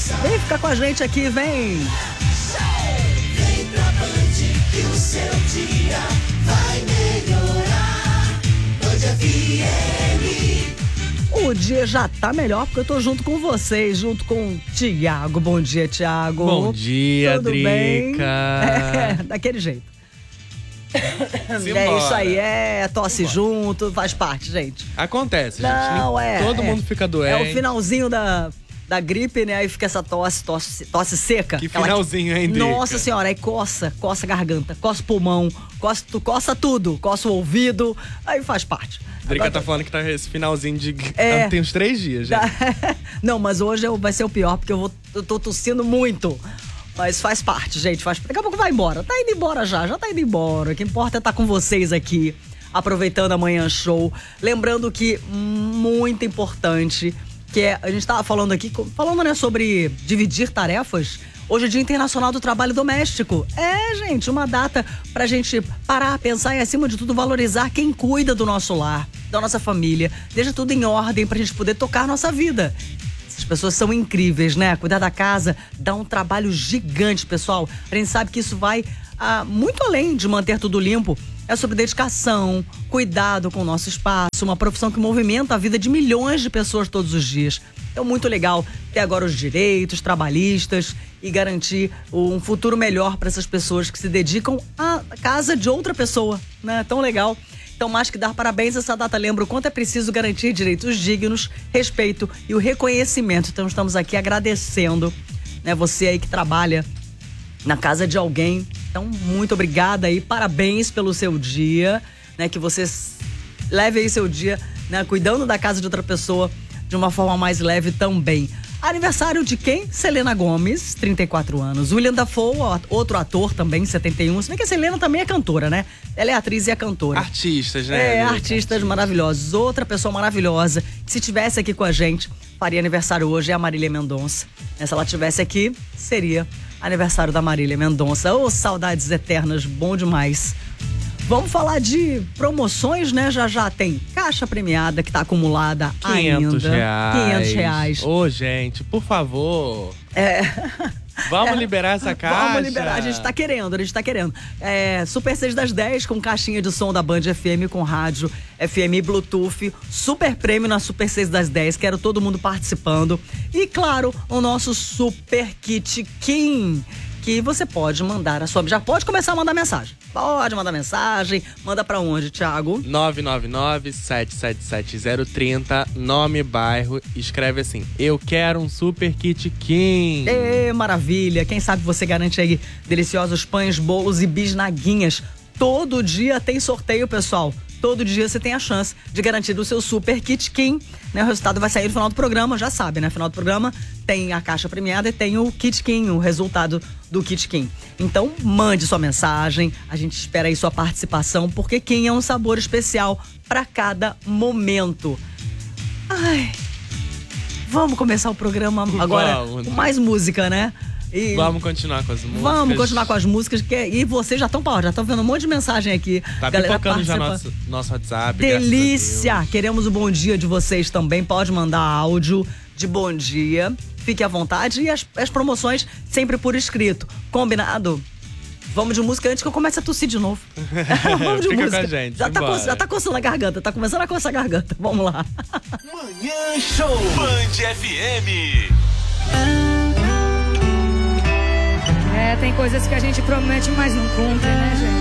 Vem ficar com a gente aqui, vem. Vem pra Band que o seu dia vai melhorar. Band FM. O dia já tá melhor porque eu tô junto com vocês, junto com o Thiago. Bom dia, Thiago. Bom dia, Tudo bem? Drica. Daquele jeito. Simbora. É isso aí, tosse junto, faz parte, gente. Acontece, gente. Não, Todo mundo fica doente. É o finalzinho da gripe, né? Aí fica essa tosse seca. Que finalzinho, hein, Drica? Nossa senhora, aí coça a garganta, coça o pulmão, coça tudo, coça o ouvido, aí faz parte. Drica Agora, tá falando que tá esse finalzinho de... Tem uns 3 dias, gente. Não, mas hoje vai ser o pior, porque eu tô tossindo muito. Mas faz parte, gente. Daqui a pouco vai embora. Tá indo embora já tá indo embora. O que importa é estar com vocês aqui, aproveitando a Manhã Show. Lembrando que, muito importante, a gente tava falando aqui, né, sobre dividir tarefas. Hoje é Dia Internacional do Trabalho Doméstico. Gente, uma data pra gente parar, pensar e, acima de tudo, valorizar quem cuida do nosso lar, da nossa família. Deixa tudo em ordem pra gente poder tocar nossa vida. As pessoas são incríveis, né? Cuidar da casa dá um trabalho gigante, pessoal. A gente sabe que isso vai muito além de manter tudo limpo. É sobre dedicação, cuidado com o nosso espaço, uma profissão que movimenta a vida de milhões de pessoas todos os dias. Então, muito legal ter agora os direitos trabalhistas e garantir um futuro melhor para essas pessoas que se dedicam à casa de outra pessoa, né? Tão legal. Então, mais que dar parabéns, essa data lembra o quanto é preciso garantir direitos dignos, respeito e o reconhecimento. Então, estamos aqui agradecendo, né, você aí que trabalha na casa de alguém. Então, muito obrigada aí, parabéns pelo seu dia, né, que você leve aí seu dia, né, cuidando da casa de outra pessoa de uma forma mais leve também. Aniversário de quem? Selena Gomez, 34 anos. William Dafoe, outro ator também, 71. Se bem que a Selena também é cantora, né? Ela é atriz e é cantora. Artistas, né? Artistas maravilhosos. Outra pessoa maravilhosa, que se tivesse aqui com a gente, faria aniversário hoje, é a Marília Mendonça. Se ela estivesse aqui, seria aniversário da Marília Mendonça. Saudades eternas, bom demais. Vamos falar de promoções, né? Já tem caixa premiada que tá acumulada R$500. ainda. R$500. Ô, gente, por favor. Vamos liberar essa caixa? Vamos liberar, a gente tá querendo. Super 6 das 10 com caixinha de som da Band FM, com rádio FM e Bluetooth. Super prêmio na Super 6 das 10. Quero todo mundo participando. E, claro, o nosso Super Kit Kim, que você pode mandar a sua... Já pode começar a mandar mensagem. Pode mandar mensagem. Manda pra onde, Thiago? 999-777-030, nome, bairro. Escreve assim: eu quero um Super Kit Kim. Maravilha. Quem sabe você garante aí deliciosos pães, bolos e bisnaguinhas. Todo dia tem sorteio, pessoal. Todo dia você tem a chance de garantir o seu Super Kit Kim, né? O resultado vai sair no final do programa, já sabe, né? No final do programa tem a caixa premiada e tem o Kit Kim, o resultado do Kit Kim. Então, mande sua mensagem, a gente espera aí sua participação, porque Kim é um sabor especial para cada momento. Vamos começar o programa agora com mais música, né? Vamos continuar com as músicas. Vamos continuar com as músicas. E vocês já estão vendo um monte de mensagem aqui. Tá pipocando já nosso WhatsApp. Delícia! Queremos o bom dia de vocês também. Pode mandar áudio de bom dia. Fique à vontade. E as promoções sempre por escrito. Combinado? Vamos de música antes que eu comece a tossir de novo. Vamos de Fica música. com a gente. Já tá coçando a garganta. Tá começando a coçar a garganta. Vamos lá. Manhã Show Band FM. Tem coisas que a gente promete, mas não cumpre, né, gente?